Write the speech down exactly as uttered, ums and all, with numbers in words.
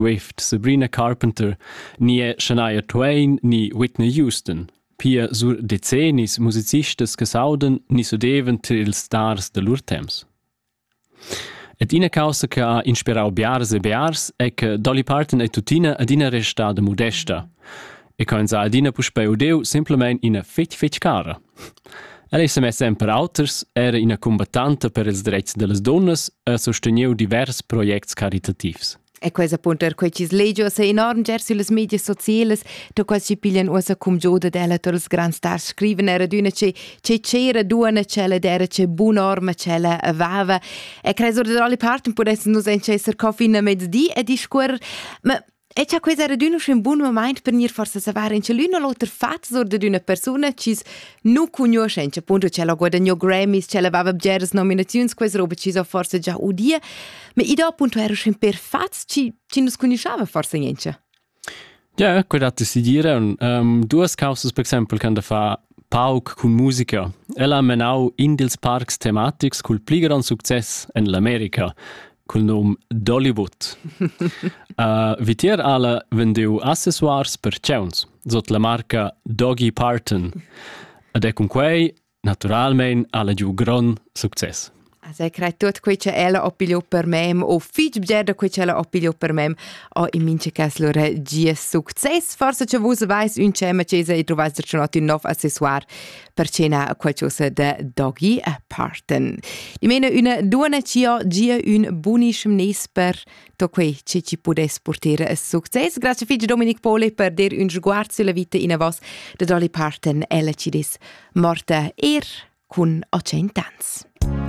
Swift, Sabrina Carpenter, ni Shania Twain, ni Whitney Houston. Pia sur decennis musicistas che sauden ni sudeven tra ils stars de lur temps. Et ina causa che ha inspirau biars e biars è che Dolly Parton è tutina ad ina restada modesta. E che sa ad ina puspeu deu simplement ina fetch fetch cara. Ella se messa sempre auters, era ina combattanta per ils drets de las donnas e sosteniu divers projects caritativs. E questa appunto er quei cis legio se enorm ger sulle medie sociales to quasi ci piglian usa cum gioda della tors grand stars scriven era d'una che che c'era duana cella d'era che buonorma cella avava e creso de Dolly Parton potesse nos encer coffina mezzdi e discor ma e c'ha questa era d'una un buon moment per nir forse savare in celuna l'altra fat sur de d'una persona cis nu conosce appunto cella guadagno Grammys cella aveva geres nominazioni questa roba ci so forse già udia ma i do appunto era un per fat ci ci nos conosceva forse niente. Ja, guardate si dire um, duas causas per esempio kan da fa pauk con musica. Ella ha menau in dils parks tematics col pli gran success in l'America. Col nom Dollywood. uh, Vitier alla vendeu accessoires per ceuns, sot la marca Doggy Parton. Ed è con quei, naturalmein, alla giu gran success. Also ich credo tutto quel che ella oppiglio per me o fitch bgerda quel che ella oppiglio per me o in mince cas loro gia success forse che vos vais un cema che e trovais der schon un nov accessoire per cena quel cosa da Doggy Parton. I mena una duana cia gia un buonischem nes per to quei che ci podes portare a success. Grazie fitch Dominic Pole per der un sguard sulla vita in a vos da Dolly Parton ella ci des morta er con ottant'anni.